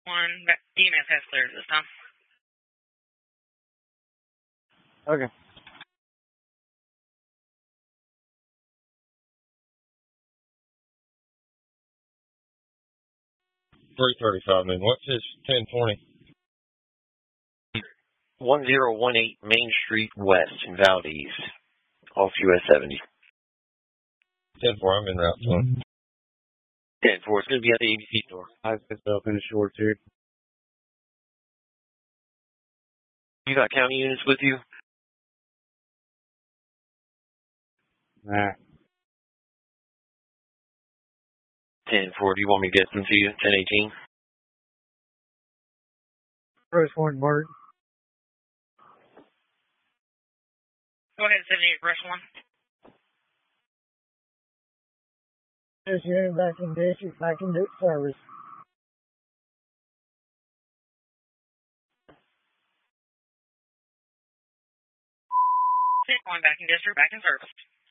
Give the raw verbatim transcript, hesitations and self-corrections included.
One, D M S has cleared this time. Okay. three thirty-five, man. What's his ten twenty? one zero one eight Main Street West in Valdez, off U S seventy. ten four, I'm in route one. ten four, it's going to be at the A B C store. I picked up in the shorts here. You got county units with you? Nah. ten four, do you want me to get them to you? ten eighteen? First one, Mark. Go ahead, seventy-eight, rush one. This unit back in district, back in service. Going back in district, back in service.